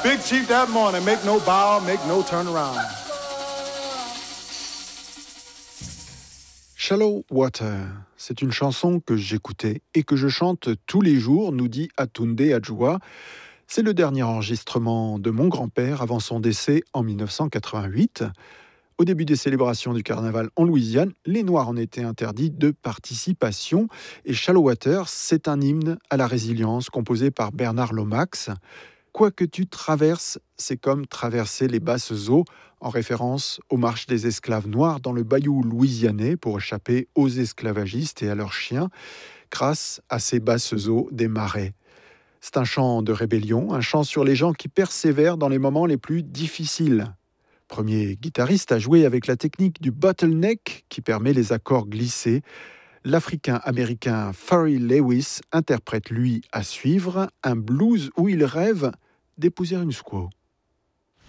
Big Chief that morning, make no bow, make no turn around. Shallow Water, c'est une chanson que j'écoutais et que je chante tous les jours, nous dit Atunde Adjoua. C'est le dernier enregistrement de mon grand-père avant son décès en 1988. Au début des célébrations du carnaval en Louisiane, les Noirs en étaient interdits de participation. Et Shallow Water, c'est un hymne à la résilience composé par Bernard Lomax. Quoi que tu traverses, c'est comme traverser les basses eaux, en référence aux marches des esclaves noirs dans le bayou louisianais pour échapper aux esclavagistes et à leurs chiens, grâce à ces basses eaux des marais. C'est un chant de rébellion, un chant sur les gens qui persévèrent dans les moments les plus difficiles. Premier guitariste à jouer avec la technique du bottleneck qui permet les accords glissés, l'Africain-Américain Pharrell Lewis interprète lui à suivre un blues où il rêve d'épouser une squaw.